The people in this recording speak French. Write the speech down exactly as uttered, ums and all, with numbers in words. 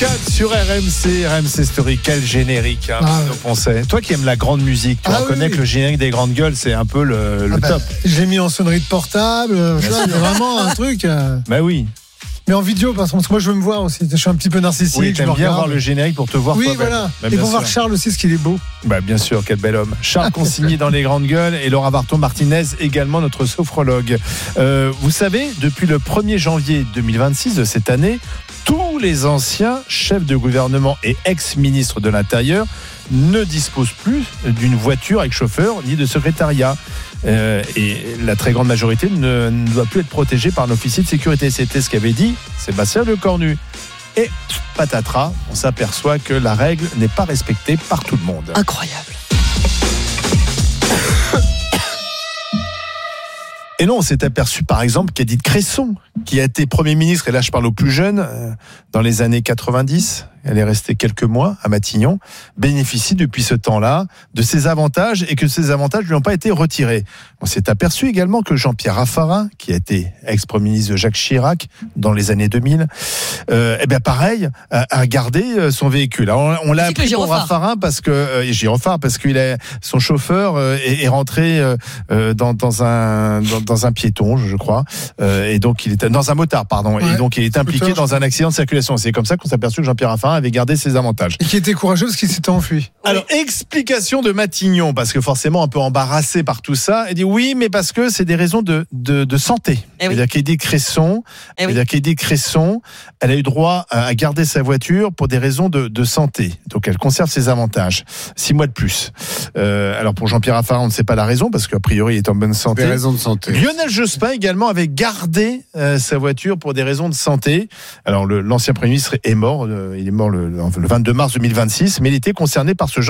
quatre sur R M C, R M C Story, quel générique, hein, Ah, on pensait. Toi qui aimes la grande musique, tu Ah, reconnais oui. que le générique des grandes gueules, c'est un peu le, le Ah bah, top. J'ai mis en sonnerie de portable, tu vois, il y a vraiment un truc. euh, Bah oui, Mais en vidéo, parce que moi je veux me voir aussi. Je suis un petit peu narcissique. oui je me t'aimes bien regarde. voir le générique pour te voir Oui, toi-même. voilà. Bah, Et bien pour voir sûr. Charles aussi, ce qu'il est beau. Bah bien sûr, quel bel homme. Charles Consigny dans les grandes gueules et Laura Barton-Martinez également, notre sophrologue. Euh, vous savez, depuis le premier janvier deux mille vingt-six de cette année, tous les anciens chefs de gouvernement et ex-ministres de l'Intérieur ne disposent plus d'une voiture avec chauffeur ni de secrétariat. Euh, et la très grande majorité ne, ne doit plus être protégée par un officier de sécurité. C'était ce qu'avait dit Sébastien Lecornu. Et patatras, on s'aperçoit que la règle n'est pas respectée par tout le monde. Incroyable. Et non, on s'est aperçu par exemple qu'Édith Cresson, qui a été Premier ministre, et là je parle aux plus jeunes, euh, dans les années quatre-vingt-dix, elle est restée quelques mois à Matignon, bénéficie depuis ce temps-là de ses avantages et que ces avantages ne lui ont pas été retirés. On s'est aperçu également que Jean-Pierre Raffarin, qui a été ex-premier ministre de Jacques Chirac dans les années deux mille, euh, eh bien pareil, a, a gardé son véhicule. Alors, on, on l'a Ainsi que appris pour Girofard. Raffarin parce que euh, et Girofard parce qu'il a son chauffeur euh, est, est rentré euh, euh, dans, dans un dans, dans un piéton, je crois, euh, et donc il était dans un motard, pardon, Ouais, et donc il est impliqué scooter, dans un accident de circulation. C'est comme ça qu'on s'est aperçu que Jean-Pierre Raffarin avait gardé ses avantages. Et qui était courageux parce qu'il s'était enfui. Alors, explication de Matignon, parce que forcément un peu embarrassé par tout ça, elle dit oui, mais parce que c'est des raisons de, de, de santé. Eh oui. C'est-à-dire qu'Édith Cresson, Eh oui. c'est-à-dire qu'Édith Cresson, elle a eu droit à, à garder sa voiture pour des raisons de, de santé. Donc elle conserve ses avantages. Six mois de plus. Euh, alors pour Jean-Pierre Raffarin, on ne sait pas la raison, parce qu'a priori il est en bonne santé. Des raisons de santé. Lionel Jospin également avait gardé euh, sa voiture pour des raisons de santé. Alors le, l'ancien Premier ministre est mort, euh, il est mort le, le vingt-deux mars deux mille vingt-six, mais il était concerné par ce genre